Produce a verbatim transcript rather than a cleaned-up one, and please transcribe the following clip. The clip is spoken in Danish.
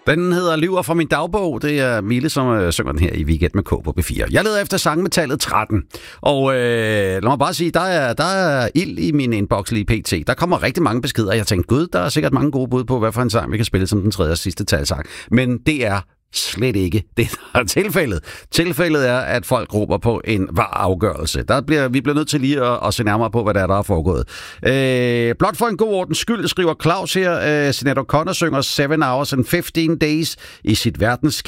Den hedder Lyver fra min dagbog. Det er Mille, som øh, synger den her i Weekend med K på B fire. Jeg leder efter sange med tallet tretten. Og øh, lad mig bare sige, der er, der er ild i min inbox lige pt. Der kommer rigtig mange beskeder. Jeg tænkte, gud, der er sikkert mange gode bud på, hvad for en sang vi kan spille som den tredje og sidste talsang. Men det er slet ikke det, der er tilfældet. Tilfældet er, at folk råber på en var-afgørelse. Der bliver, vi bliver nødt til lige at, at se nærmere på, hvad der er, der er foregået. Øh, blot for en god ordens skyld, skriver Claus her. Øh, Sinead O'Connor synger seven hours and fifteen days i sit verdens